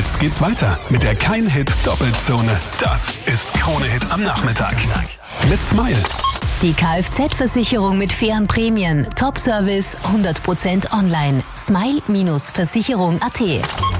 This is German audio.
Jetzt geht's weiter mit der Kein-Hit-Doppelzone. Das ist Krone-Hit am Nachmittag. Mit Smile. Die Kfz-Versicherung mit fairen Prämien. Top-Service, 100% online. Smile-Versicherung.at